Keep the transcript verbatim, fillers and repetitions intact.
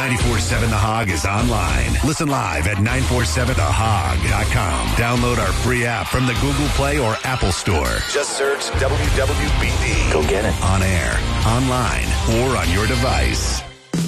ninety-four point seven The Hog is online. Listen live at nine four seven the hog dot com. Download our free app from the Google Play or Apple Store. Just search W W B D. Go get it. On air, online, or on your device.